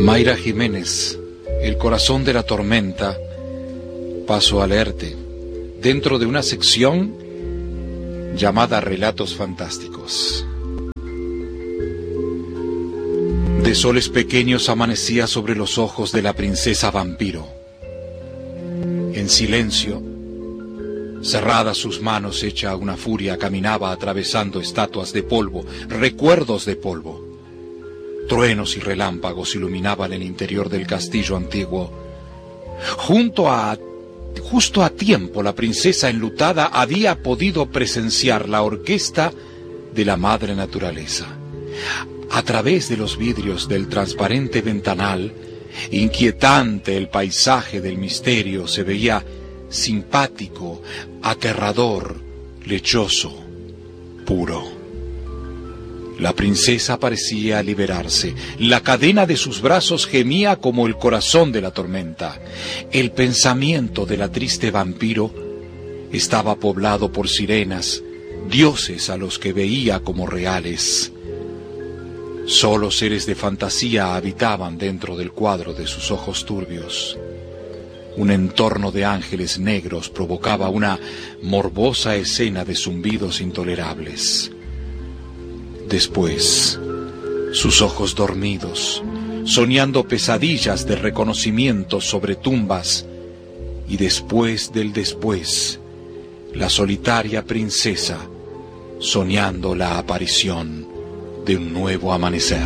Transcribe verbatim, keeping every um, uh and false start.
Mayra Jiménez, El corazón de la tormenta, paso a leerte dentro de una sección llamada Relatos Fantásticos. De soles pequeños amanecía sobre los ojos de la princesa vampiro. En silencio, cerradas sus manos, hecha a una furia, caminaba atravesando estatuas de polvo, recuerdos de polvo. Truenos y relámpagos iluminaban el interior del castillo antiguo. Junto a, justo a tiempo, la princesa enlutada había podido presenciar la orquesta de la madre naturaleza. A través de los vidrios del transparente ventanal, inquietante el paisaje del misterio se veía simpático, aterrador, lechoso, puro. La princesa parecía liberarse. La cadena de sus brazos gemía como el corazón de la tormenta. El pensamiento de la triste vampiro estaba poblado por sirenas, dioses a los que veía como reales. Solo seres de fantasía habitaban dentro del cuadro de sus ojos turbios. Un entorno de ángeles negros provocaba una morbosa escena de zumbidos intolerables. Después, sus ojos dormidos, soñando pesadillas de reconocimiento sobre tumbas, y después del después, la solitaria princesa soñando la aparición de un nuevo amanecer.